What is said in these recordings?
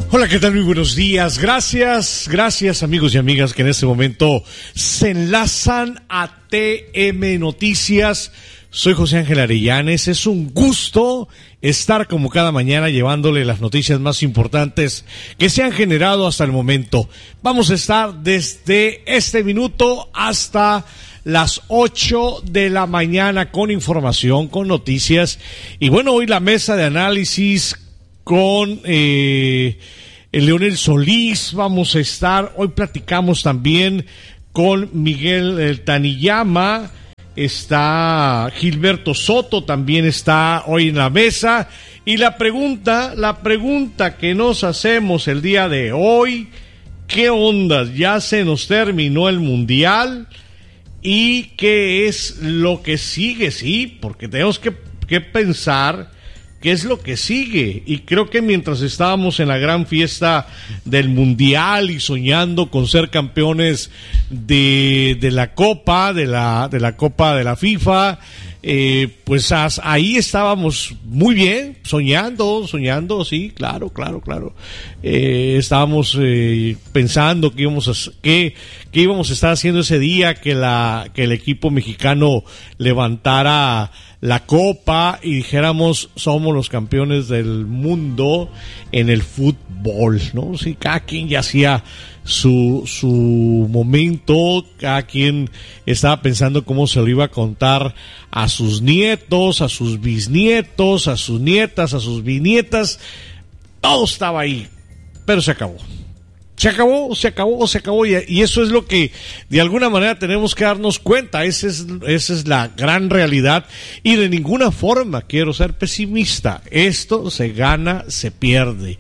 Hola, ¿qué tal? Muy buenos días. Gracias amigos y amigas que en este momento se enlazan a TM Noticias. Soy José Ángel Arellanes. Es un gusto estar como cada mañana llevándole las noticias más importantes que se han generado hasta el momento. Vamos a estar desde este minuto hasta las 8 de la mañana con información, con noticias. Y bueno, hoy la mesa de análisis con Leonel Solís. Vamos a estar, hoy platicamos también con Miguel Taniyama, está Gilberto Soto, también está hoy en la mesa. Y la pregunta que nos hacemos el día de hoy, ¿qué onda? ¿Ya se nos terminó el Mundial? ¿Y qué es lo que sigue? Sí, porque tenemos que pensar qué es lo que sigue. Y creo que mientras estábamos en la gran fiesta del Mundial y soñando con ser campeones de la Copa, de la Copa de la FIFA, pues ahí estábamos muy bien, soñando, sí, claro. Estábamos pensando que íbamos a estar haciendo ese día que el equipo mexicano levantara la copa y dijéramos somos los campeones del mundo en el fútbol, ¿no? Sí, cada quien ya hacía su momento, cada quien estaba pensando cómo se lo iba a contar a sus nietos, a sus bisnietos, a sus nietas, a sus bisnietas. Todo estaba ahí, pero se acabó. Se acabó, y eso es lo que de alguna manera tenemos que darnos cuenta. Esa es la gran realidad, y de ninguna forma quiero ser pesimista. Esto se gana, se pierde,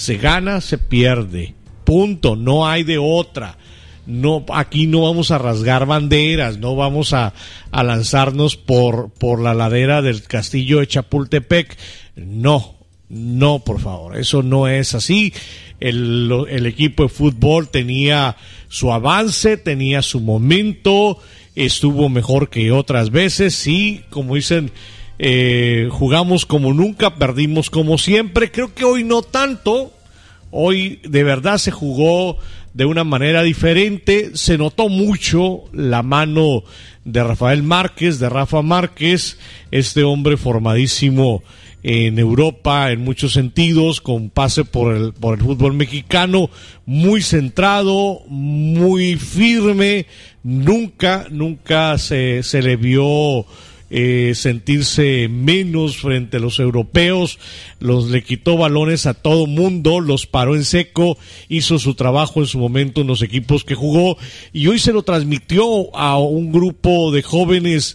punto, no hay de otra. No, aquí no vamos a rasgar banderas, no vamos a lanzarnos por la ladera del castillo de Chapultepec. No, por favor, eso no es así. El equipo de fútbol tenía su avance, tenía su momento, estuvo mejor que otras veces, sí, como dicen, jugamos como nunca, perdimos como siempre. Creo que hoy no tanto, hoy de verdad se jugó de una manera diferente, se notó mucho la mano de Rafa Márquez, este hombre formadísimo en Europa en muchos sentidos, con pase por el fútbol mexicano, muy centrado, muy firme, nunca se le vio sentirse menos frente a los europeos. Le quitó balones a todo mundo, los paró en seco, hizo su trabajo en su momento en los equipos que jugó, y hoy se lo transmitió a un grupo de jóvenes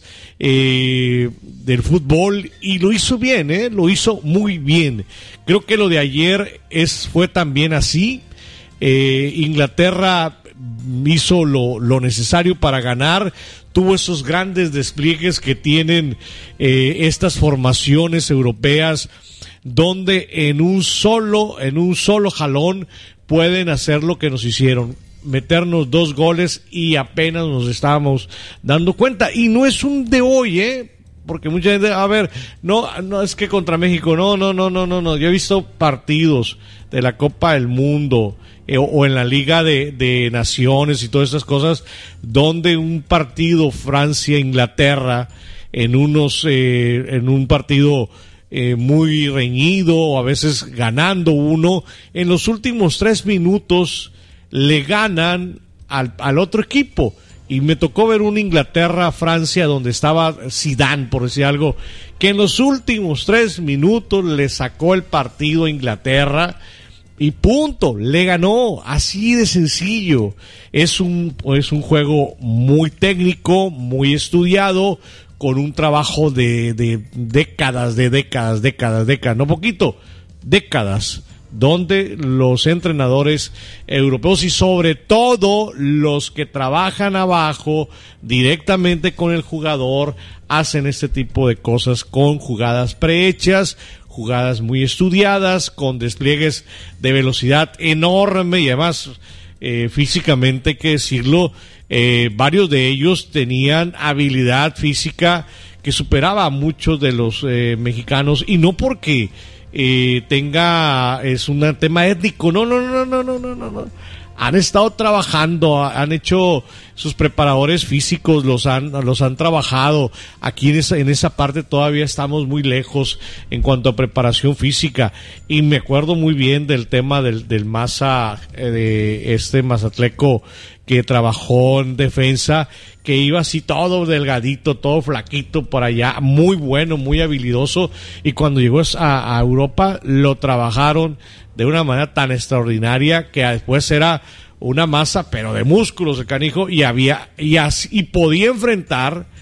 del fútbol, y lo hizo bien, lo hizo muy bien. Creo que lo de ayer fue también así. Inglaterra hizo lo necesario para ganar, tuvo esos grandes despliegues que tienen estas formaciones europeas, donde en un solo jalón pueden hacer lo que nos hicieron, meternos 2 goles, y apenas nos estábamos dando cuenta. Y no es un de hoy, porque mucha gente, no es que contra México, no, yo he visto partidos de la Copa del Mundo o en la Liga de Naciones y todas estas cosas, donde un partido Francia-Inglaterra en un partido muy reñido, o a veces ganando uno, en los últimos 3 minutos le ganan al otro equipo. Y me tocó ver un Inglaterra-Francia donde estaba Zidane, por decir algo, que en los últimos 3 minutos le sacó el partido a Inglaterra y punto, le ganó, así de sencillo. Es un juego muy técnico, muy estudiado, con un trabajo de décadas, no poquito, décadas, donde los entrenadores europeos, y sobre todo los que trabajan abajo directamente con el jugador, hacen este tipo de cosas con jugadas prehechas, jugadas muy estudiadas, con despliegues de velocidad enorme, y además físicamente, hay que decirlo, varios de ellos tenían habilidad física que superaba a muchos de los mexicanos, y no porque es un tema étnico. No. Han estado trabajando, han hecho sus preparadores físicos, los han trabajado. Aquí en esa parte todavía estamos muy lejos en cuanto a preparación física. Y me acuerdo muy bien del tema del Maza, de Mazatleco, que trabajó en defensa, que iba así todo delgadito, todo flaquito por allá, muy bueno, muy habilidoso, y cuando llegó a Europa lo trabajaron de una manera tan extraordinaria que después era una masa pero de músculos el canijo, y podía enfrentar